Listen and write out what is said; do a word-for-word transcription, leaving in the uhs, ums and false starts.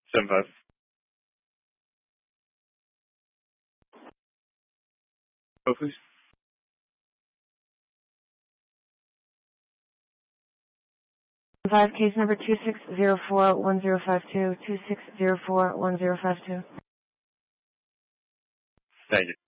Seven five. Oh, please. Five, case number two six zero four one zero five two, two six zero four one zero five two. Thank you.